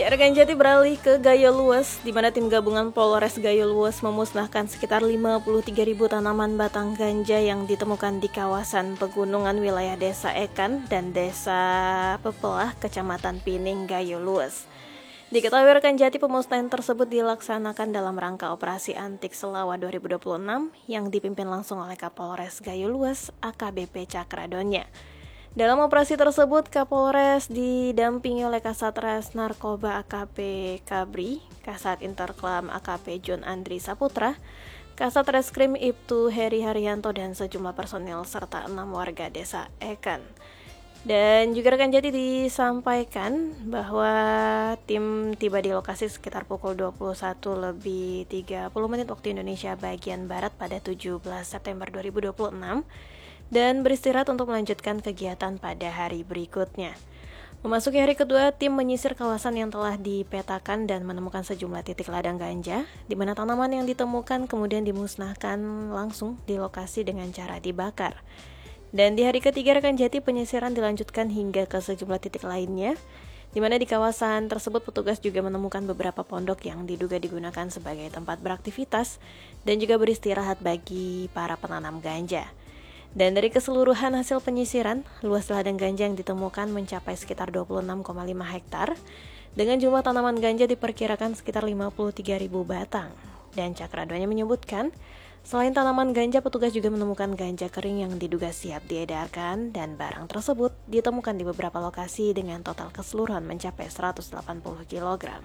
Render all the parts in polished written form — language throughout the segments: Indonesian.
Rekan Jati beralih ke Gayo Luas, di mana tim gabungan Polres Gayo Luas memusnahkan sekitar 53.000 tanaman batang ganja yang ditemukan di kawasan pegunungan wilayah Desa Ekan dan Desa Pepelah, Kecamatan Pining, Gayo Luas. Diketahui rekan Jati, pemusnahan tersebut dilaksanakan dalam rangka Operasi Antik Selawa 2026 yang dipimpin langsung oleh Kapolres Gayo Luas, AKBP Cakradonya. Dalam operasi tersebut, Kapolres didampingi oleh Kasat Narkoba AKP Kabri, Kasat Interklam AKP John Andri Saputra, Kasat Reskrim Ibtu Heri Haryanto, dan sejumlah personil serta 6 warga desa Ekan. Dan juga rekan Jati disampaikan bahwa tim tiba di lokasi sekitar pukul 21:30 waktu Indonesia bagian Barat pada 17 September 2026 dan beristirahat untuk melanjutkan kegiatan pada hari berikutnya. Memasuki hari kedua, tim menyisir kawasan yang telah dipetakan dan menemukan sejumlah titik ladang ganja, di mana tanaman yang ditemukan kemudian dimusnahkan langsung di lokasi dengan cara dibakar. Dan di hari ketiga, rekan Jati, penyisiran dilanjutkan hingga ke sejumlah titik lainnya, di mana di kawasan tersebut petugas juga menemukan beberapa pondok yang diduga digunakan sebagai tempat beraktivitas dan juga beristirahat bagi para penanam ganja. Dan dari keseluruhan hasil penyisiran, luas ladang ganja yang ditemukan mencapai sekitar 26,5 hektar, dengan jumlah tanaman ganja diperkirakan sekitar 53.000 batang. Dan Cakradonya menyebutkan, selain tanaman ganja, petugas juga menemukan ganja kering yang diduga siap diedarkan, dan barang tersebut ditemukan di beberapa lokasi dengan total keseluruhan mencapai 180 kg.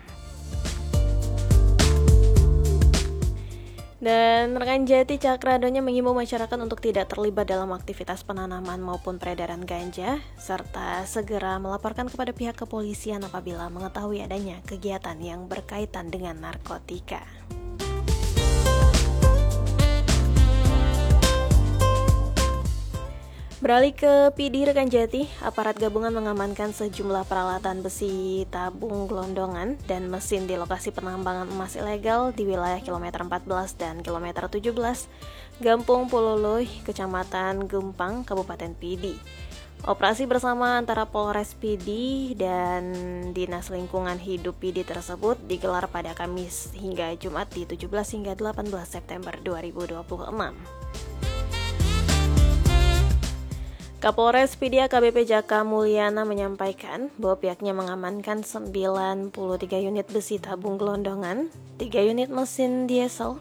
Dan rekan Jati, Cakradonya mengimbau masyarakat untuk tidak terlibat dalam aktivitas penanaman maupun peredaran ganja, serta segera melaporkan kepada pihak kepolisian apabila mengetahui adanya kegiatan yang berkaitan dengan narkotika. Beralih ke PD, rekan Jati, aparat gabungan mengamankan sejumlah peralatan besi tabung gelondongan dan mesin di lokasi penambangan emas ilegal di wilayah kilometer 14 dan kilometer 17, Gampung Pululuh, Kecamatan Gempang, Kabupaten PD. Operasi bersama antara Polres PD dan Dinas Lingkungan Hidup PD tersebut digelar pada Kamis hingga Jumat di 17 hingga 18 September 2026. Kapolres PD AKBP Jaka Mulyana menyampaikan bahwa pihaknya mengamankan 93 unit besi tabung gelondongan, 3 unit mesin diesel,